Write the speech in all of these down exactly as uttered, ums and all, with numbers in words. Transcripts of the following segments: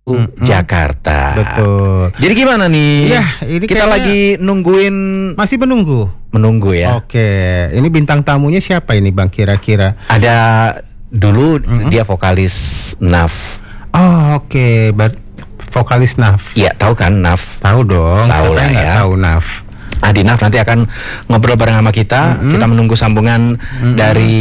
Mm-mm. Jakarta. Betul. Jadi gimana nih? Ya, ini kita kayaknya lagi nungguin. Masih menunggu. Menunggu ya. Oke, ini bintang tamunya siapa ini Bang kira-kira? Ada dulu Mm-mm. dia vokalis N A F. Oh, oke, Ber- vokalis N A F. Iya, tahu kan N A F? Tahu dong. Tahu siapa lah yang nggak ya. Tahu N A F. Adi N A F nanti akan ngobrol bareng sama kita. Mm-mm. Kita menunggu sambungan Mm-mm. dari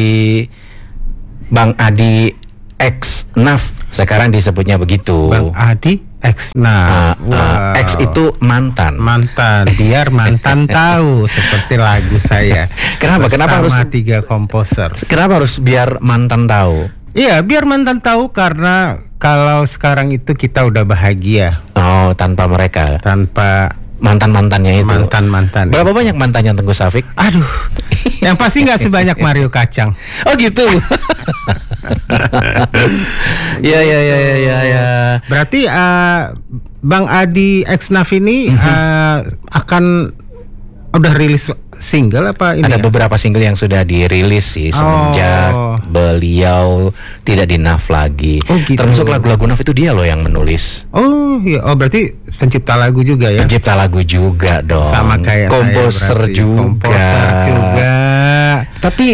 Bang Adi X N A F. Sekarang disebutnya begitu. Bang Adi X. Uh, Nah, uh, wow. X itu mantan. Mantan, biar mantan tahu, seperti lagu saya. Kenapa? Kenapa harus Bersama tiga komposer. Kenapa harus biar mantan tahu? Iya, biar mantan tahu karena kalau sekarang itu kita udah bahagia Oh, tanpa mereka. tanpa Mantan-mantannya itu. mantan-mantan. Berapa banyak mantannya Tengku Safik? Aduh, yang pasti nggak sebanyak Mario Kacang. Oh gitu. Ya ya ya ya ya. ya. Berarti uh, Bang Adi X N A F ini uh, akan udah rilis single apa ini? Ada ya? beberapa single yang sudah dirilis sih semenjak Oh. beliau tidak di N A F lagi. Oh, gitu. Termasuk lagu-lagu N A F itu dia loh yang menulis. Oh, iya. Oh, berarti pencipta lagu juga ya? Pencipta lagu juga dong. Sama kayak komposer saya berarti. juga. Komposer juga. Tapi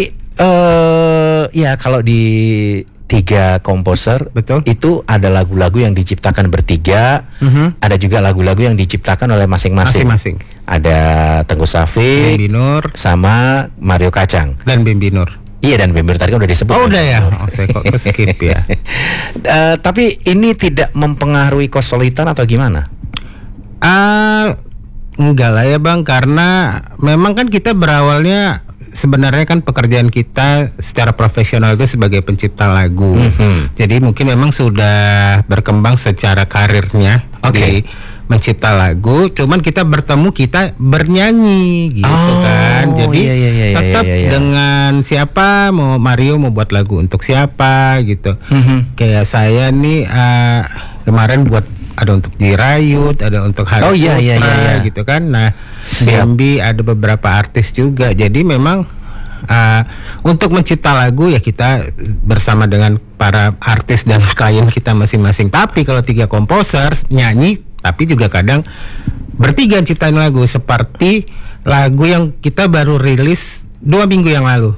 eh ya kalau di tiga komposer, Betul. itu ada lagu-lagu yang diciptakan bertiga, Mhm. ada juga lagu-lagu yang diciptakan oleh masing-masing. Masing-masing. Ada Tengku Safik Bimbi Nur sama Mario Kacang. dan Bimbi Nur. Iya, dan Bimbi Nur tadi kan udah disebut. Oh, udah ya. Oh, saya kok skip ya. Eh, tapi ini tidak mempengaruhi kesulitan atau gimana? Ah, enggak lah ya Bang, karena memang kan kita berawalnya sebenarnya kan pekerjaan kita secara profesional itu sebagai pencipta lagu. Mhm. Jadi mungkin memang sudah berkembang secara karirnya Oke. di mencipta lagu. Cuman kita bertemu kita bernyanyi gitu Oh, kan. Jadi iya, iya, iya, tetap iya, iya. dengan siapa mau Mario mau buat lagu untuk siapa gitu. Mhm. Kayak saya nih uh, kemarin buat ada untuk Jirayut, ada untuk Hari Oh, iya, iya, Putra, iya, iya. gitu kan. Nah, Siap. Bambi ada beberapa artis juga. Jadi memang uh, untuk mencipta lagu ya kita bersama dengan para artis dan klien kita masing-masing. Tapi kalau tiga komposer nyanyi, tapi juga kadang bertiga ciptain lagu seperti lagu yang kita baru rilis dua minggu yang lalu.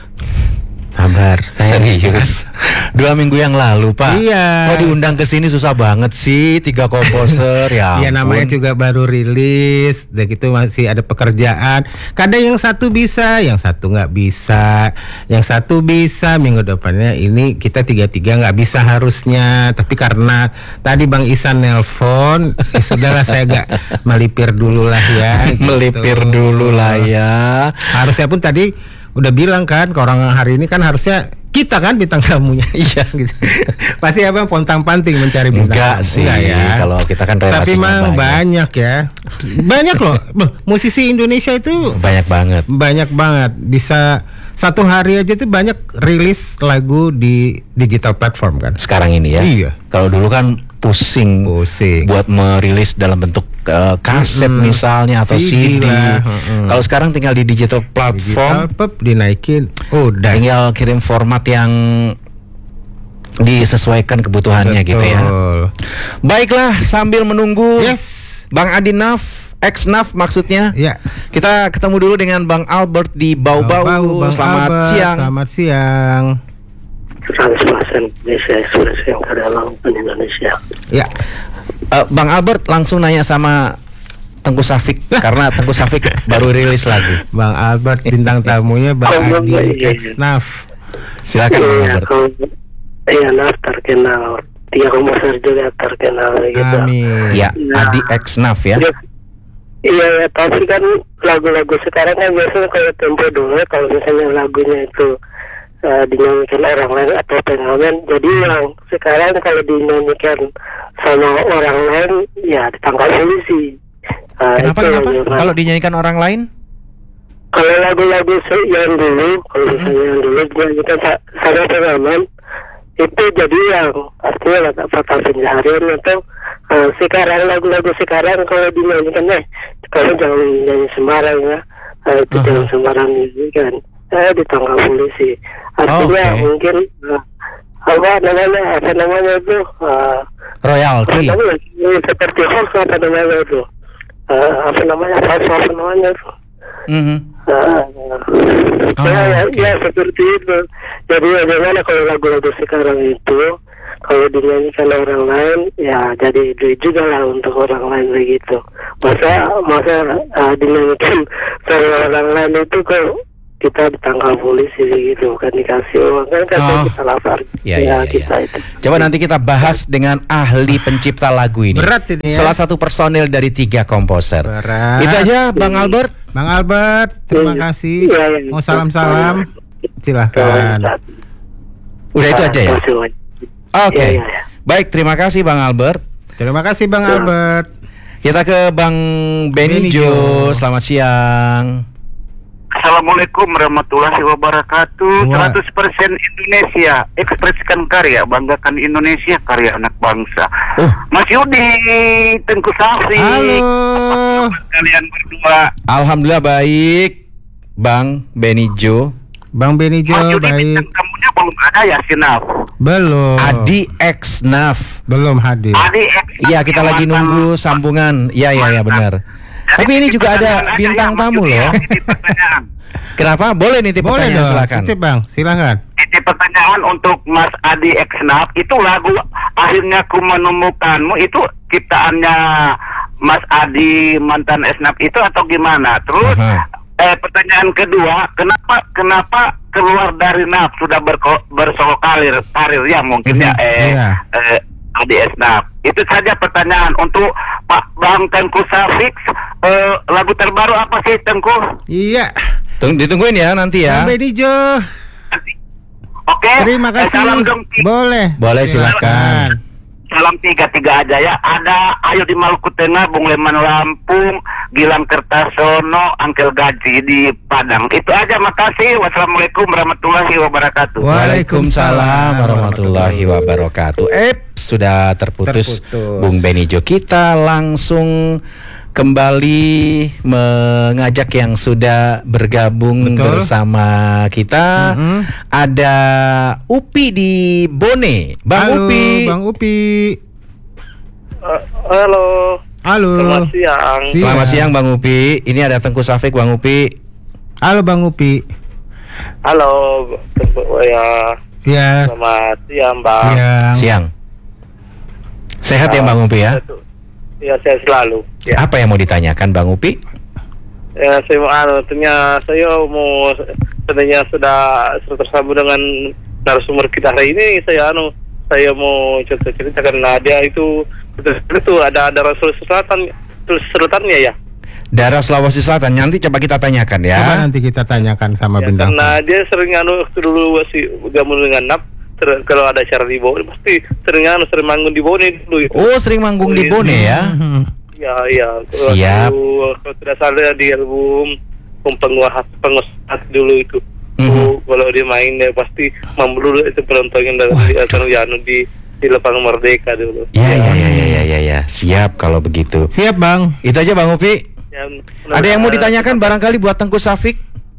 Sabar, saya Serius. Dua minggu yang lalu, Pak. Iya. Kok diundang ke sini susah banget sih, tiga komposer ya. Ya namanya ampun. juga baru rilis, dan gitu masih ada pekerjaan. Kadang yang satu bisa, yang satu nggak bisa, yang satu bisa minggu depannya ini kita tiga-tiga nggak bisa harusnya. Tapi karena tadi Bang Isan nelpon, ya sudahlah saya agak melipir dulu lah ya. gitu. Melipir dulu lah ya. Harusnya pun tadi udah bilang kan ke orang hari ini kan harusnya kita kan bintang tamunya. Iya. Gitu. Pasti abang pontang-panting mencari bintang Enggak tamu. sih, Enggak ya. kalau kita kan relasinya Tapi memang banyak. banyak ya. Banyak loh. Beh, musisi Indonesia itu Banyak banget. banyak banget. Bisa satu hari aja tuh banyak rilis lagu di digital platform kan. Sekarang ini ya. Iya. Kalau dulu kan pusing, Pusing. buat merilis dalam bentuk uh, kaset Mm-mm. misalnya atau C C D D. lah, mm-mm. Kalau sekarang tinggal di digital platform, Digital pop dinaikin. Udah. tinggal kirim format yang disesuaikan kebutuhannya gitu ya. Betul. Baiklah, sambil menunggu Yes. Bang Adi N A F, X N A F maksudnya. Ya. Kita ketemu dulu dengan Bang Albert di Bau-Bau. Bang Selamat Albert, siang. Selamat siang. seratus persen Indonesia Express yang terdalam Indonesia. Ya. Eh, Bang Albert langsung nanya sama Tengku Safik karena Tengku Safik baru rilis lagu. Bang Albert bintang tamunya Bang Oh, Adi iya, iya. X N A F. Silakan Bang Iya, Albert. kalau iya Naf terkenal, tiga komposer juga terkenal gitu. Amin. Ya, Nah. Adi X N A F ya. Iya, iya, tapi kan lagu-lagu sekarang kan biasanya kalau tempo dulu kalau misalnya lagunya itu uh, dinyanyikan orang lain atau pengamen, jadi yang sekarang kalau dinyanyikan sama orang lain ya ditangkap polisi. Uh, Kenapa itu kenapa? yang- Kalau dinyanyikan orang lain? Kalau lagu-lagu se- yang dulu, kalau misalnya yang dulu dinyanyikan sa- sama pengamen, itu jadi yang artinya nggak fatal pencaharian atau uh, sekarang lagu-lagu sekarang kalau dinyanyikan eh kalau jangan nyanyi sembarang ya, uh, itu Aha. jangan sembarang nyanyikan, eh ditangkap polisi. Artinya Oke. mungkin uh, apa namanya apa namanya itu uh, royalti. Katanya seperti hoax apa namanya itu, uh, apa namanya, falso apa namanya itu. Mhm. Uh, Oh, ya, ya, oke. ya seperti itu. Jadi bagaimana kalau lagu-lagu sekarang itu kalau dinyanyikan orang lain, ya jadi duit juga lah untuk orang lain begitu. Masa masa uh, dinyanyikan sama orang lain itu kok kita ditangkap polisi begitu, bukan dikasih uang kan, kan Oh. kita lapar. Ya, ya, ya, kita ya. itu. Coba nanti kita bahas dengan ahli pencipta lagu ini. Berat ini ya. Salah satu personil dari tiga komposer. Berat. Itu aja Bang Albert. Bang Albert, terima Iya. kasih. Iya, iya. Mau salam-salam, silahkan. Udah itu aja ya. Terima kasih banyak. Oke. Iya, iya, iya. Baik, terima kasih Bang Albert. Terima kasih Bang Ya. Albert. Kita ke Bang Benny Benny Jo. Jo. Selamat siang. Assalamualaikum warahmatullahi wabarakatuh. Wah. seratus persen Indonesia, ekspresikan karya, banggakan Indonesia, karya anak bangsa. Oh. Mas Yudi, Tengku Safi. Halo. Apa kabar kalian berdua? Alhamdulillah baik. Bang Benny Jo. Bang Benny Jo, Mas Yudi baik. bintang tamunya belum ada ya, Sinaf. Belum. Adi X Naf. Belum hadir. Adi X. Iya, kita lagi nunggu sambungan. Iya, iya, iya benar. Tapi ini juga ada bintang tamu loh. Pertanyaan. Kenapa? Boleh nitip Boleh pertanyaan dong. silakan. Titip Bang, silakan. Ini pertanyaan untuk Mas Adi Eksnaf. Itu lagu Akhirnya Ku Menemukanmu itu ciptaannya Mas Adi mantan Eksnaf itu atau gimana? Terus Aha. eh, pertanyaan kedua, kenapa kenapa keluar dari N A F sudah berko, bersolo karir karir ya mungkin ya eh, Iya. eh, Adi Eksnaf. Itu saja pertanyaan untuk Pak Bang Tengku Safik. Eh, lagu terbaru apa sih Tengku? Iya. Tung- ditungguin ya nanti ya. Bang Benny Jo. Oke. Terima Eh, kasih. salam dong. Boleh. Boleh, silakan. Salam tiga-tiga aja ya. Ada Ayo di Maluku Tengah, Bung Leman Lampung, Gilang Kertasono, Angkel Gaji di Padang. Itu aja, makasih. Wassalamualaikum warahmatullahi wabarakatuh. Waalaikumsalam warahmatullahi wabarakatuh. Eh, sudah terputus, Terputus. Bung Benny Jo. Kita langsung kembali mengajak yang sudah bergabung Betul. bersama kita. Mhm. Ada Upi di Bone. Bang Halo, Upi. Bang Upi. Uh, halo. Halo. Selamat siang. Si- Selamat Siang. siang Bang Upi. Ini ada Tengku Safik, Bang Upi. Halo Bang Upi. Halo, ya. Ya. Selamat siang, Bang. Siang. Siang. Sehat ya Bang Upi ya? Ya, saya selalu. Ya, Apa yang mau ditanyakan Bang Upi? ya saya mau anu, ternyata saya mau sebenarnya sudah sudah tersambung dengan narasumber kita hari ini. Saya anu, saya mau cerita-cerita karena dia itu betul itu ada ada Sulawesi Selatan, Sulawesi Selatannya ya. Daerah Sulawesi Selatan. Nanti coba kita tanyakan ya. Coba nanti kita tanyakan sama Ya, bintang. karena dia sering anu waktu dulu masih gabung dengan N A P. Ter- kalau ada acara di Bone pasti sering anu sering manggung di Bone dulu itu. Oh, sering manggung di Bone ya. Mhm. Ya, iya. Siap. Waktu, kalau tidak salah di album penguasa penguasa dulu itu. Mhm. Oh, kalau dia main dia pasti membelu itu penontonnya dari di acara Yanu di di lapangan Merdeka dulu. Ya, ya, ya, ya, ya, ya, ya. Siap kalau begitu. Siap Bang. Itu aja Bang Upi. Ya, Ada yang mau ditanyakan barangkali buat Tengku Safik?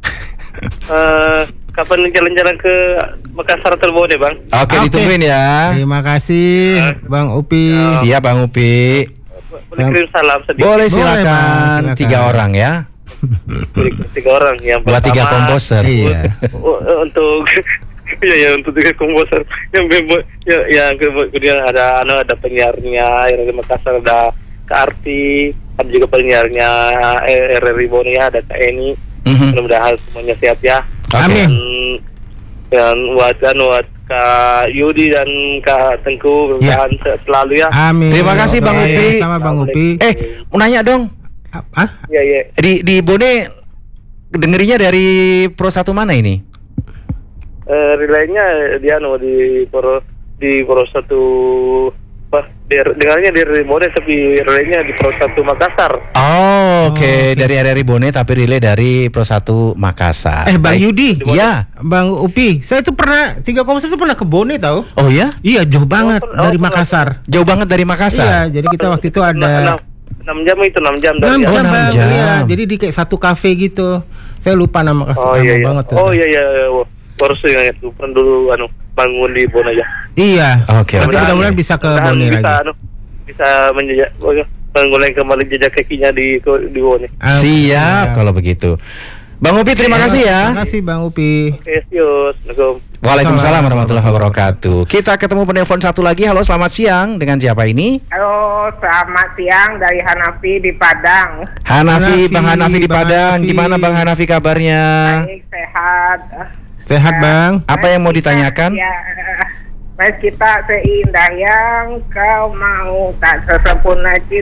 Eh, kapan jalan-jalan ke Makassar atau Bone, Bang? Oke, Oke. ditungguin ya. Terima kasih Bang Upi. Siap Bang Upi. Boleh kirim salam sedikit. Boleh Bang, silakan. silakan. Tiga orang ya. Tiga orang. Yang Buat tiga pertama, komposer. Iya. u- untuk ya, ya untuk tiga komposer yang bebo, ya, yang ke- kemudian ada anu ada penyiarnya yang dari Makassar, ada Kak Arti, ada juga penyiarnya eh, R R I Bone ya, ada Kak Eni. Mhm. Mudah-mudahan semuanya sehat ya. Oke. Amin. Dan, dan buat dan buat Kak Yudi dan Kak Tengku mudah-mudahan sehat selalu ya. Amin. Terima kasih, Bang Oke, Upi. Sama Bang Upi. Eh, mau nanya dong. Ah, Iya, iya. Di di Bone dengerinya dari Pro satu mana ini? Eh, relaynya dia anu di Pro di Pro satu apa? Der, dengarnya dari Bone tapi relaynya di Pro satu Makassar. Oh, oke. oke. Dari R R I Bone tapi relay dari Pro satu Makassar. Eh Bang Baik. Yudi. Iya. Bang Upi, saya tuh pernah tiga komposer itu pernah ke Bone tahu? Oh ya? Iya, jauh banget Oh, dari pernah. Makassar. Jauh banget dari Makassar. Iya, jadi kita waktu itu ada enam, enam jam itu enam jam dari enam Oh, jam, enam Bang. jam. Iya, jadi di kayak satu kafe gitu. Saya lupa nama kafe Oh nama iya iya. banget tuh. Oh iya iya. iya. baru sih ingat tuh pernah dulu anu bangun di Bon aja. Iya. Oke, Nanti oke. mudah-mudahan bisa ke Mudah-mudahan Bone bisa lagi. anu bisa menjejak mengulangi kembali jejak kakinya di di Bon. Ah, Siap kalau begitu. Bang Upi terima kasih ya. Terima kasih Bang Upi. Oke, sius. Assalamualaikum. Waalaikumsalam warahmatullahi wabarakatuh. Kita ketemu penelpon satu lagi. Halo, selamat siang. Dengan siapa ini? Halo, selamat siang dari Hanafi di Padang. Hanafi, Hanafi, Bang Hanafi di Bang Padang. Hanafi. Gimana Bang Hanafi kabarnya? Baik, sehat. Sehat Eh, Bang. Apa yang mau ditanyakan? Ya, mas kita seindah yang kau mau, tak sesempurna